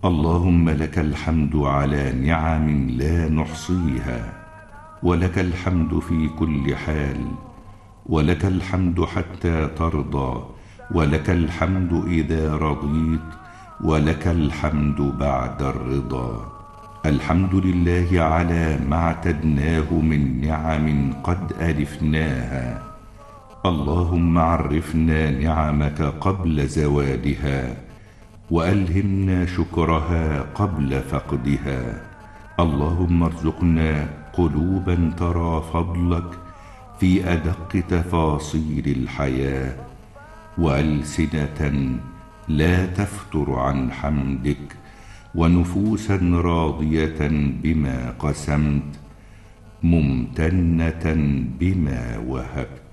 اللهم لك الحمد على نعم لا نحصيها، ولك الحمد في كل حال، ولك الحمد حتى ترضى، ولك الحمد إذا رضيت، ولك الحمد بعد الرضا. الحمد لله على ما اعتدناه من نعم قد ألفناها. اللهم عرفنا نعمك قبل زوالها، وألهمنا شكرها قبل فقدها. اللهم ارزقنا قلوبا ترى فضلك في أدق تفاصيل الحياة، وألسنة لا تفتر عن حمدك، ونفوسا راضية بما قسمت، ممتنة بما وهبت.